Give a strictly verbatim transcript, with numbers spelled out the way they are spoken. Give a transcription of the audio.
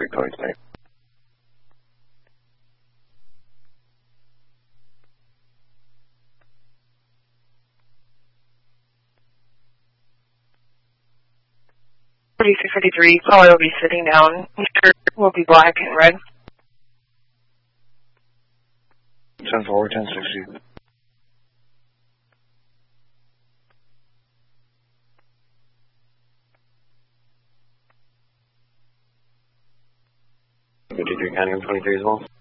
three, code state. thirty-six fifty-three, caller will be sitting down. Mister will be black and red. ten forward, ten sixty. fifty-three, counting on twenty-three as well.